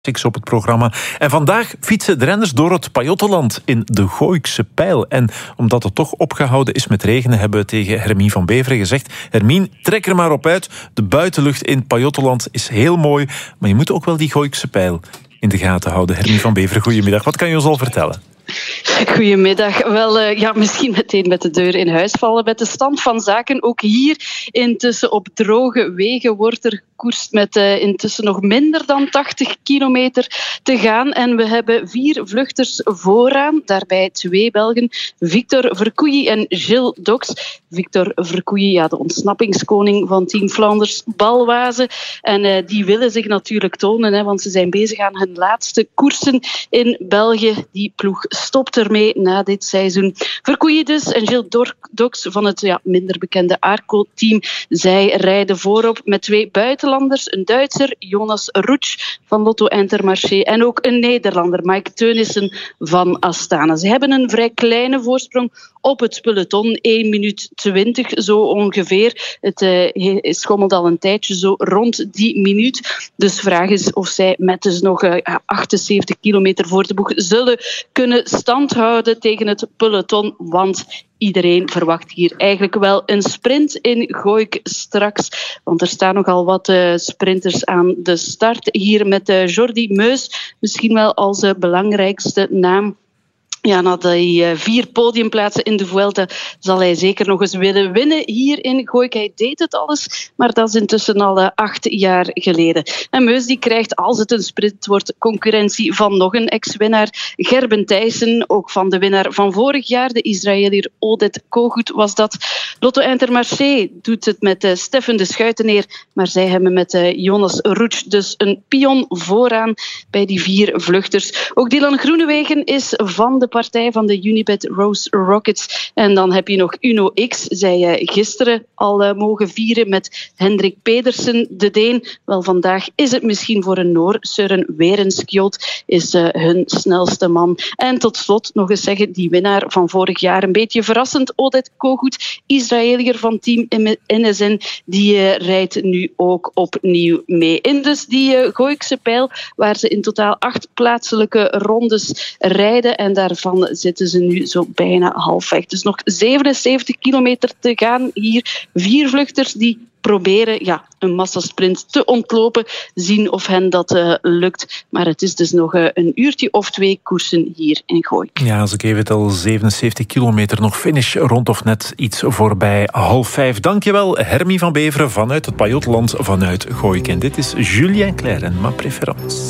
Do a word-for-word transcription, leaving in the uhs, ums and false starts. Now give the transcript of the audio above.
Six op het programma. En vandaag fietsen de renners door het Pajottenland in de Gooikse Pijl. En omdat het toch opgehouden is met regenen, hebben we tegen Hermine van Beveren gezegd: Hermine, trek er maar op uit. De buitenlucht in het Pajottenland is heel mooi, maar je moet ook wel die Gooikse Pijl in de gaten houden. Hermine van Beveren, goedemiddag. Wat kan je ons al vertellen? Goedemiddag. Wel, uh, ja, misschien meteen met de deur in huis vallen. Met de stand van zaken. Ook hier intussen op droge wegen wordt er gekoerst met uh, intussen nog minder dan tachtig kilometer te gaan. En we hebben vier vluchters vooraan. Daarbij twee Belgen. Victor Vercouilly en Gilles Dox. Victor Vercouilly, ja, de ontsnappingskoning van Team Flanders Balwaze. En uh, die willen zich natuurlijk tonen, hè, want ze zijn bezig aan hun laatste koersen in België. Die ploeg stopt ermee na dit seizoen. Vercouilly dus en Gilles Dox van het ja, minder bekende Arco-team. Zij rijden voorop met twee buitenlanders. Een Duitser, Jonas Rutsch van Lotto Intermarché. En ook een Nederlander, Mike Teunissen van Astana. Ze hebben een vrij kleine voorsprong op het peloton. één minuut twintig zo ongeveer. Het uh, schommelt al een tijdje zo rond die minuut. Dus de vraag is of zij met dus nog uh, achtenzeventig kilometer voor de boeg zullen kunnen standhouden tegen het peloton. Want iedereen verwacht hier eigenlijk wel een sprint in Gooik straks. Want er staan nogal wat uh, sprinters aan de start. Hier met uh, Jordi Meus, misschien wel als uh, belangrijkste naam. Ja, na die uh, vier podiumplaatsen in de Vuelta zal hij zeker nog eens willen winnen hier in Gooik. Hij deed het alles, maar dat is intussen al uh, acht jaar geleden. En Meus die krijgt, als het een sprint wordt, concurrentie van nog een ex-winnaar. Gerben Thijssen, ook van de winnaar van vorig jaar, de Israëliër Oded Kogut was dat. Lotto Intermarché doet het met uh, Steffen de Schuiteneer, maar zij hebben met uh, Jonas Rutsch dus een pion vooraan bij die vier vluchters. Ook Dylan Groenewegen is van de partij van de Unibet Rose Rockets. En dan heb je nog Uno X. Zij uh, gisteren al uh, mogen vieren met Hendrik Pedersen, de Deen. Wel, vandaag is het misschien voor een Noor. Søren Werenskjold is uh, hun snelste man. En tot slot nog eens zeggen, die winnaar van vorig jaar, een beetje verrassend, Oded Kogut, Israëliër van team N S N, die uh, rijdt nu ook opnieuw mee. In dus die uh, Gooikse Pijl, waar ze in totaal acht plaatselijke rondes rijden. En daar Van zitten ze nu zo bijna halfweg. Dus nog zevenenzeventig kilometer te gaan hier. Vier vluchters die proberen ja, een massasprint te ontlopen. Zien of hen dat uh, lukt. Maar het is dus nog uh, een uurtje of twee koersen hier in Gooik. Ja, als ik even al zevenenzeventig kilometer nog finish rond of net iets voorbij half vijf. Dankjewel, Hermine van Beveren vanuit het Pajottenland, vanuit Gooik. En dit is Julien Clerc en Ma Préférence.